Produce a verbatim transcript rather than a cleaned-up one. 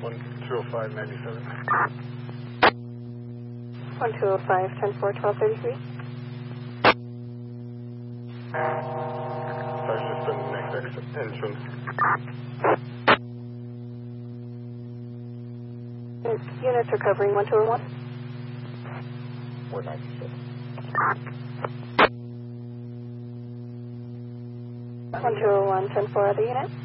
one two oh five ninety-seven. one two oh five, ten four, twelve thirty-three. Sorry, it's just the next exit entrance. Units are covering one two oh one. four ninety-six. one two oh one, ten four, other unit.